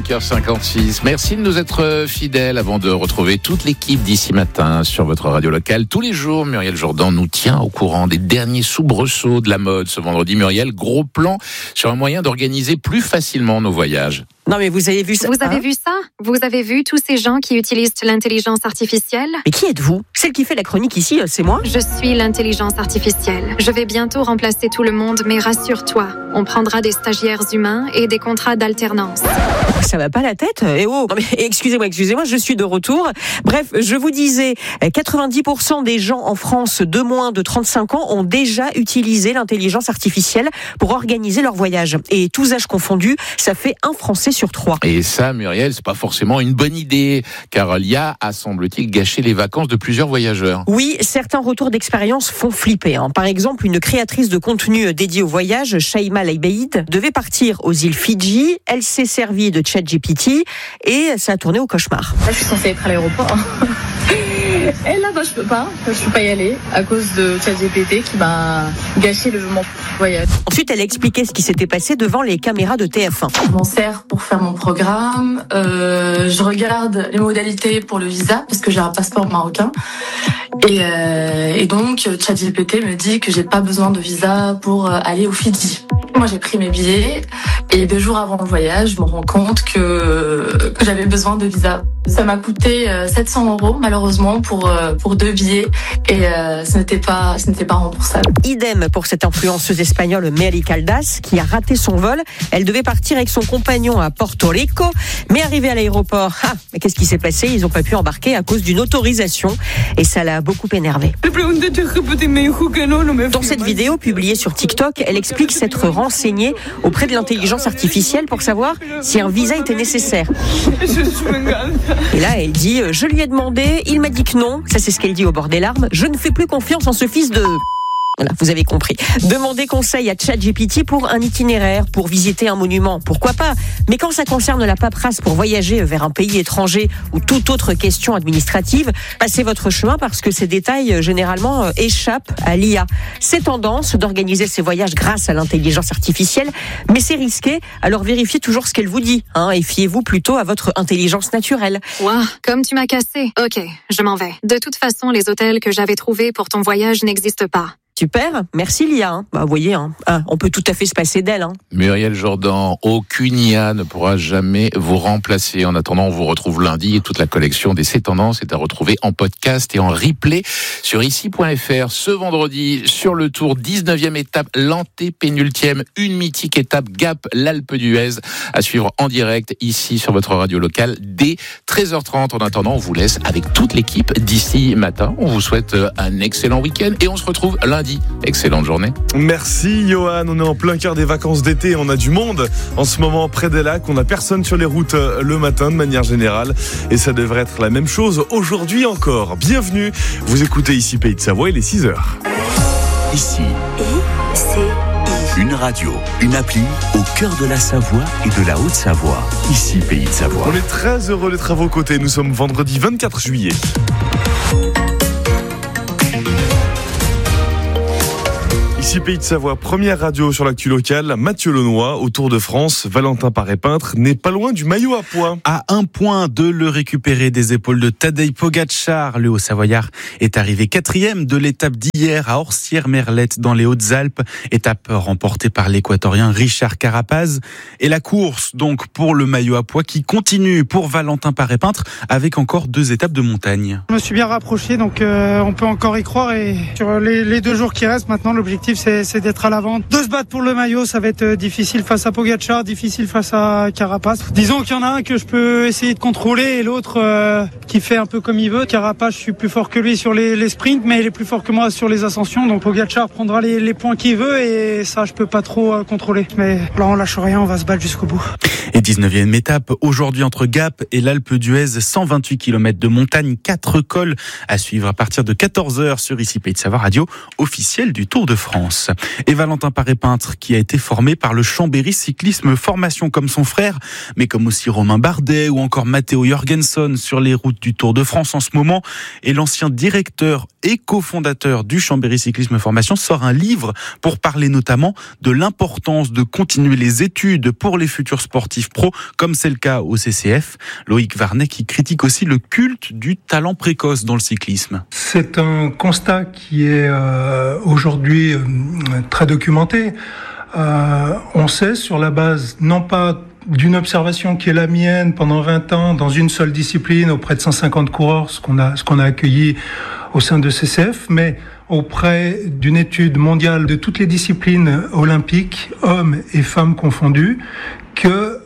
5h56. Merci de nous être fidèles avant de retrouver toute l'équipe d'ici matin sur votre radio locale. Tous les jours, Muriel Jourdan nous tient au courant des derniers soubresauts de la mode. Ce vendredi, Muriel, gros plan sur un moyen d'organiser plus facilement nos voyages. Non mais vous avez vu ça? Vous avez vu ça? Vous avez vu tous ces gens qui utilisent l'intelligence artificielle? Mais qui êtes-vous? Celle qui fait la chronique ici, c'est moi? Je suis l'intelligence artificielle. Je vais bientôt remplacer tout le monde, mais rassure-toi, on prendra des stagiaires humains et des contrats d'alternance. Ça va pas la tête? Non mais excusez-moi, je suis de retour. Bref, je vous disais, 90% des gens en France de moins de 35 ans ont déjà utilisé l'intelligence artificielle pour organiser leur voyage. Et tous âges confondus, ça fait un Français sur 3. Et ça, Muriel, c'est pas forcément une bonne idée, car l'IA a, semble-t-il, gâché les vacances de plusieurs voyageurs. Oui, certains retours d'expérience font flipper. Par exemple, une créatrice de contenu dédiée au voyage, Shaima Leibeid, devait partir aux îles Fidji. Elle s'est servie de ChatGPT et ça a tourné au cauchemar. Là, je suis censée être à l'aéroport. Et là, je peux pas y aller à cause de ChatGPT qui m'a gâché mon voyage. Ensuite, elle a expliqué ce qui s'était passé devant les caméras de TF1. Je m'en sers pour faire mon programme. Je regarde les modalités pour le visa parce que j'ai un passeport marocain. Et donc, ChatGPT me dit que j'ai pas besoin de visa pour aller aux Fidji. Moi, j'ai pris mes billets et 2 jours avant le voyage, je me rends compte que j'avais besoin de visa. Ça m'a coûté 700 € malheureusement pour 2 billets et ce n'était pas remboursable. Idem pour cette influenceuse espagnole Mary Caldas qui a raté son vol. Elle devait partir avec son compagnon à Porto Rico, mais arrivée à l'aéroport, mais qu'est-ce qui s'est passé? Ils n'ont pas pu embarquer à cause d'une autorisation et ça l'a beaucoup énervée. Dans cette vidéo publiée sur TikTok, elle explique s'être renseignée auprès de l'intelligence artificielle pour savoir si un visa était nécessaire. Et là, elle dit, je lui ai demandé, il m'a dit que non. Ça, c'est ce qu'elle dit au bord des larmes. Je ne fais plus confiance en ce fils de... Voilà, vous avez compris. Demandez conseil à ChatGPT pour un itinéraire, pour visiter un monument, pourquoi pas. Mais quand ça concerne la paperasse pour voyager vers un pays étranger ou toute autre question administrative, passez votre chemin parce que ces détails, généralement, échappent à l'IA. C'est tendance d'organiser ces voyages grâce à l'intelligence artificielle, mais c'est risqué, alors vérifiez toujours ce qu'elle vous dit, et fiez-vous plutôt à votre intelligence naturelle. Ouah, comme tu m'as cassé. Ok, je m'en vais. De toute façon, les hôtels que j'avais trouvés pour ton voyage n'existent pas. Super, merci l'IA. Vous voyez, on peut tout à fait se passer d'elle. Muriel Jourdan, aucune IA ne pourra jamais vous remplacer. En attendant, on vous retrouve lundi et toute la collection des C'est Tendances est à retrouver en podcast et en replay sur ici.fr. Ce vendredi, sur le Tour, 19e étape, l'antépénultième, une mythique étape Gap, l'Alpe d'Huez, à suivre en direct ici sur votre radio locale dès 13h30. En attendant, on vous laisse avec toute l'équipe d'ici matin. On vous souhaite un excellent week-end et on se retrouve lundi. Excellente journée. Merci Johan, on est en plein cœur des vacances d'été, on a du monde en ce moment près des lacs, on n'a personne sur les routes le matin de manière générale et ça devrait être la même chose aujourd'hui encore. Bienvenue, vous écoutez ici Pays de Savoie, il est 6h. Ici, une radio, une appli au cœur de la Savoie et de la Haute-Savoie. Ici Pays de Savoie. On est très heureux d'être à vos côtés, nous sommes vendredi 24 juillet. Ici Pays de Savoie, première radio sur l'actu locale. Mathieu Launois, au Tour de France. Valentin Paré-Peintre n'est pas loin du maillot à pois. À 1 point de le récupérer des épaules de Tadej Pogačar, le Haut-Savoyard est arrivé 4e de l'étape d'hier à Orsières-Merlette dans les Hautes-Alpes. Étape remportée par l'Équatorien Richard Carapaz. Et la course donc pour le maillot à pois qui continue pour Valentin Paré-Peintre avec encore 2 étapes de montagne. Je me suis bien rapproché donc on peut encore y croire et sur les 2 jours qui restent maintenant l'objectif c'est d'être à l'avant. De se battre pour le maillot, ça va être difficile face à Pogačar, difficile face à Carapaz. Disons qu'il y en a un que je peux essayer de contrôler et l'autre qui fait un peu comme il veut. Carapaz, je suis plus fort que lui sur les sprints, mais il est plus fort que moi sur les ascensions. Donc Pogačar prendra les points qu'il veut et ça, je peux pas trop contrôler. Mais là, on lâche rien, on va se battre jusqu'au bout. Et 19e étape, aujourd'hui entre Gap et l'Alpe d'Huez, 128 km de montagne, 4 cols à suivre à partir de 14h sur ici Pays de Savoie, radio officielle du Tour de France. France. Et Valentin Paré-Peintre, qui a été formé par le Chambéry Cyclisme Formation comme son frère, mais comme aussi Romain Bardet ou encore Matteo Jorgensen sur les routes du Tour de France en ce moment. Et l'ancien directeur et cofondateur du Chambéry Cyclisme Formation sort un livre pour parler notamment de l'importance de continuer les études pour les futurs sportifs pros, comme c'est le cas au CCF. Loïc Varnet qui critique aussi le culte du talent précoce dans le cyclisme. C'est un constat qui est aujourd'hui très documenté. On sait sur la base non pas d'une observation qui est la mienne pendant 20 ans dans une seule discipline auprès de 150 coureurs, ce qu'on a accueilli au sein de CCF, mais auprès d'une étude mondiale de toutes les disciplines olympiques, hommes et femmes confondus, que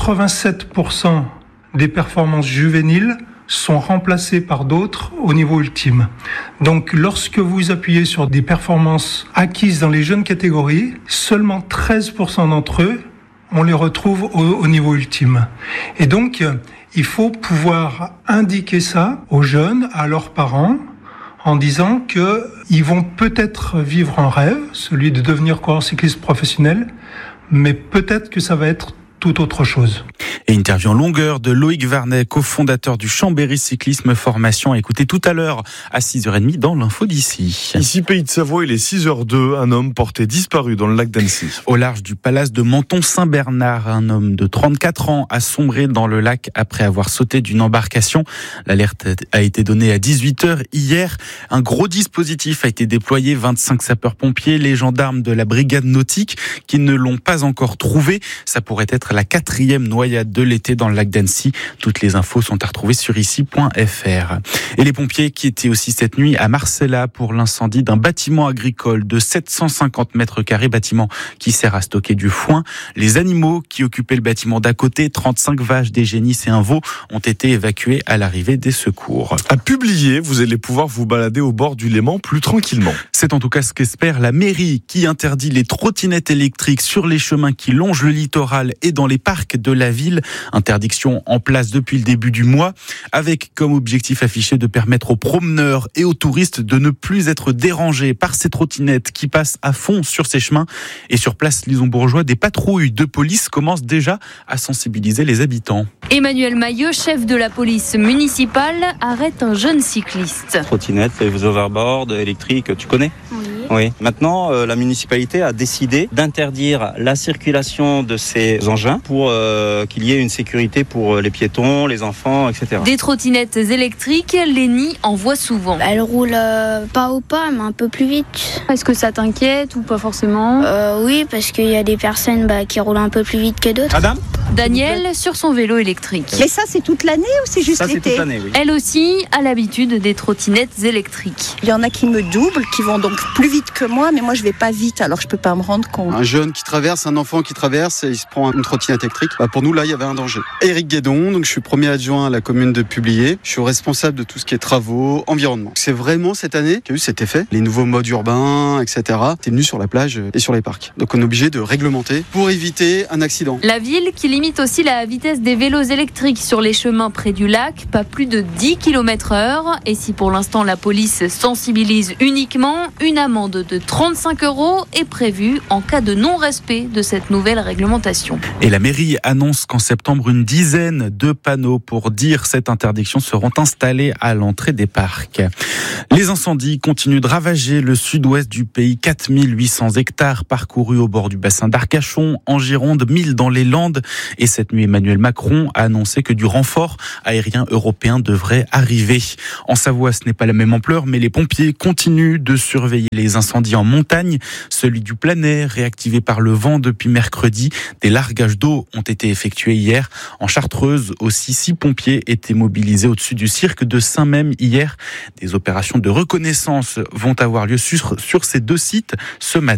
87% des performances juvéniles sont remplacées par d'autres au niveau ultime. Donc lorsque vous appuyez sur des performances acquises dans les jeunes catégories, seulement 13% d'entre eux, on les retrouve au niveau ultime. Et donc, il faut pouvoir indiquer ça aux jeunes, à leurs parents, en disant qu'ils vont peut-être vivre un rêve, celui de devenir coureur cycliste professionnel, mais peut-être que ça va être tout autre chose. Et interview en longueur de Loïc Varnet, cofondateur du Chambéry Cyclisme Formation. Écoutez tout à l'heure à 6h30 dans l'info d'ici. Ici, Pays de Savoie, il est 6h02. Un homme porté disparu dans le lac d'Annecy. Au large du palace de Menton-Saint-Bernard, un homme de 34 ans a sombré dans le lac après avoir sauté d'une embarcation. L'alerte a été donnée à 18h hier. Un gros dispositif a été déployé, 25 sapeurs-pompiers, les gendarmes de la brigade nautique qui ne l'ont pas encore trouvé. Ça pourrait être la 4e noyade de l'été dans le lac d'Annecy. Toutes les infos sont à retrouver sur ici.fr. Et les pompiers qui étaient aussi cette nuit à Marcella pour l'incendie d'un bâtiment agricole de 750 mètres carrés, bâtiment qui sert à stocker du foin. Les animaux qui occupaient le bâtiment d'à côté, 35 vaches, des génisses et un veau, ont été évacués à l'arrivée des secours. À Publier, vous allez pouvoir vous balader au bord du Léman plus tranquillement. C'est en tout cas ce qu'espère la mairie qui interdit les trottinettes électriques sur les chemins qui longent le littoral et dans les parcs de la ville. Interdiction en place depuis le début du mois, avec comme objectif affiché de permettre aux promeneurs et aux touristes de ne plus être dérangés par ces trottinettes qui passent à fond sur ces chemins. Et sur place lisonbourgeois, des patrouilles de police commencent déjà à sensibiliser les habitants. Emmanuel Maillot, chef de la police municipale, arrête un jeune cycliste. Trottinette, les overboards électriques, tu connais ? Oui. Maintenant, la municipalité a décidé d'interdire la circulation de ces engins pour qu'il y ait une sécurité pour les piétons, les enfants, etc. Des trottinettes électriques, Lénie en voit souvent. Elle roule pas au pas, mais un peu plus vite. Est-ce que ça t'inquiète ou pas forcément ? Oui, parce qu'il y a des personnes qui roulent un peu plus vite que d'autres. Madame ? Daniel sur son vélo électrique. Mais ça, c'est toute l'année ou c'est juste l'été ? Ça, c'est toute l'année, oui. Elle aussi a l'habitude des trottinettes électriques. Il y en a qui me doublent, qui vont donc plus vite que moi, mais moi je vais pas vite, alors je peux pas me rendre compte. Un jeune qui traverse, un enfant qui traverse, et il se prend une trottinette électrique. Pour nous, là, il y avait un danger. Éric Guédon, donc je suis premier adjoint à la commune de Publier. Je suis responsable de tout ce qui est travaux, environnement. C'est vraiment cette année qu'il y a eu cet effet. Les nouveaux modes urbains, etc. T'es venu sur la plage et sur les parcs. Donc on est obligé de réglementer pour éviter un accident. La ville qui limite aussi la vitesse des vélos électriques sur les chemins près du lac, pas plus de 10 km/h. Et si pour l'instant la police sensibilise uniquement, une amende de 35 € est prévue en cas de non-respect de cette nouvelle réglementation. Et la mairie annonce qu'en septembre, une dizaine de panneaux pour dire cette interdiction seront installés à l'entrée des parcs. Les incendies continuent de ravager le sud-ouest du pays. 4800 hectares parcourus au bord du bassin d'Arcachon, en Gironde, 1000 dans les Landes. Et cette nuit, Emmanuel Macron a annoncé que du renfort aérien européen devrait arriver. En Savoie, ce n'est pas la même ampleur, mais les pompiers continuent de surveiller les incendies en montagne. Celui du Planay, réactivé par le vent depuis mercredi. Des largages d'eau ont été effectués hier. En Chartreuse, aussi, 6 pompiers étaient mobilisés au-dessus du cirque de Saint-Mème hier. Des opérations de reconnaissance vont avoir lieu sur ces 2 sites ce matin.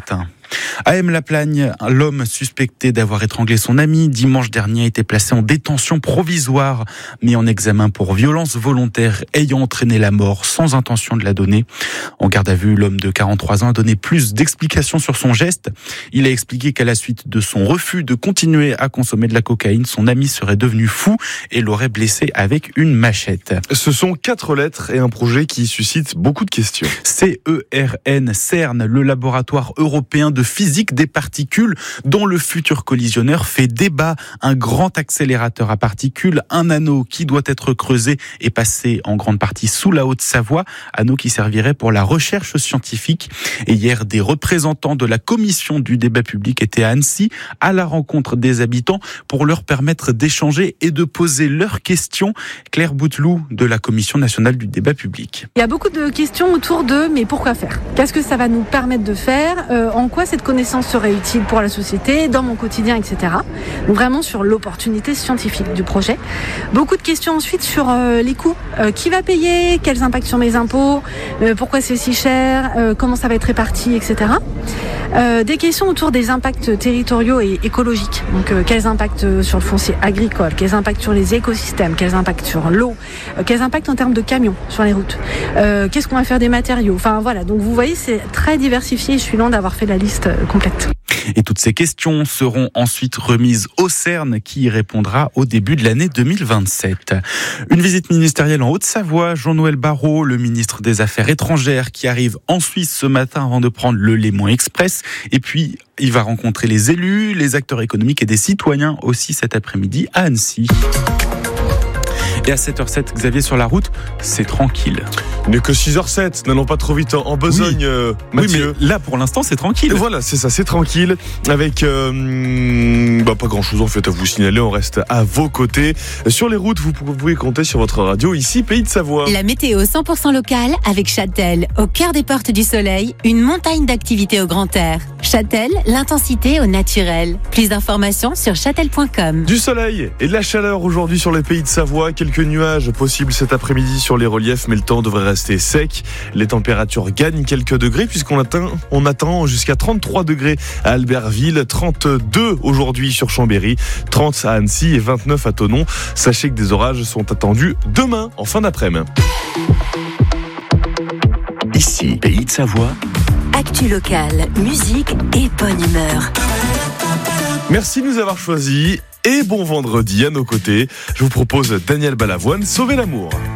À M-la-Plagne, l'homme suspecté d'avoir étranglé son ami dimanche dernier a été placé en détention provisoire, mis en examen pour violence volontaire ayant entraîné la mort sans intention de la donner. En garde à vue, l'homme de 43 ans a donné plus d'explications sur son geste. Il a expliqué qu'à la suite de son refus de continuer à consommer de la cocaïne, son ami serait devenu fou et l'aurait blessé avec une machette. Ce sont 4 lettres et un projet qui suscite beaucoup de questions. CERN, le laboratoire européen de physique des particules, dont le futur collisionneur fait débat. Un grand accélérateur à particules, un anneau qui doit être creusé et passé en grande partie sous la Haute-Savoie, anneau qui servirait pour la recherche scientifique. Et hier, des représentants de la commission du débat public étaient à Annecy, à la rencontre des habitants, pour leur permettre d'échanger et de poser leurs questions. Claire Bouteloup de la commission nationale du débat public. Il y a beaucoup de questions autour de mais pourquoi faire ? Qu'est-ce que ça va nous permettre de faire ? En quoi cette connaissance serait utile pour la société, dans mon quotidien, etc. Donc vraiment sur l'opportunité scientifique du projet. Beaucoup de questions ensuite sur les coûts. Qui va payer ? Quels impacts sur mes impôts ? Pourquoi c'est si cher ? Comment ça va être réparti, etc. Des questions autour des impacts territoriaux et écologiques. Donc quels impacts sur le foncier agricole ? Quels impacts sur les écosystèmes ? Quels impacts sur l'eau ? Quels impacts en termes de camions sur les routes ? Qu'est-ce qu'on va faire des matériaux ? Enfin voilà, donc vous voyez, c'est très diversifié. Je suis loin d'avoir fait la liste complète. Et toutes ces questions seront ensuite remises au CERN qui y répondra au début de l'année 2027. Une visite ministérielle en Haute-Savoie, Jean-Noël Barrot, le ministre des Affaires étrangères qui arrive en Suisse ce matin avant de prendre le Léman Express. Et puis, il va rencontrer les élus, les acteurs économiques et des citoyens aussi cet après-midi à Annecy. Et à 7h07, Xavier, sur la route, c'est tranquille. Il n'est que 6h07, n'allons pas trop vite en besogne, Mathieu. Oui, mais là, pour l'instant, c'est tranquille. Et voilà, c'est ça, c'est tranquille. Avec pas grand-chose en fait à vous signaler, on reste à vos côtés. Sur les routes, vous pouvez compter sur votre radio, ici, Pays de Savoie. La météo 100% locale avec Châtel, au cœur des portes du soleil, une montagne d'activités au grand air. Châtel, l'intensité au naturel. Plus d'informations sur châtel.com. Du soleil et de la chaleur aujourd'hui sur les Pays de Savoie. Quelques nuages possibles cet après-midi sur les reliefs, mais le temps devrait rester sec. Les températures gagnent quelques degrés puisqu'on attend jusqu'à 33 degrés à Albertville, 32 aujourd'hui sur Chambéry, 30 à Annecy et 29 à Thonon. Sachez que des orages sont attendus demain en fin d'après-midi. Ici, Pays de Savoie. Actu locale, musique et bonne humeur. Merci de nous avoir choisis et bon vendredi à nos côtés. Je vous propose Daniel Balavoine, Sauver l'amour.